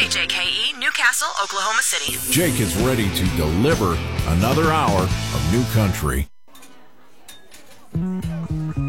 KJKE, Newcastle, Oklahoma City. Jake is ready to deliver another hour of new country.